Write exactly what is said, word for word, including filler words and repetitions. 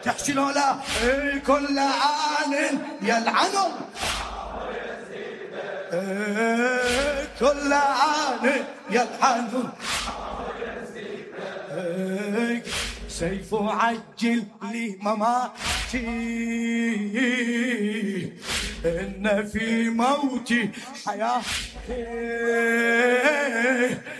تحشي لولا إيه كل عان يلعنهم إيه كل عان يلعنهم إيه سيف عجل لي مماتي إن في موتي حياتي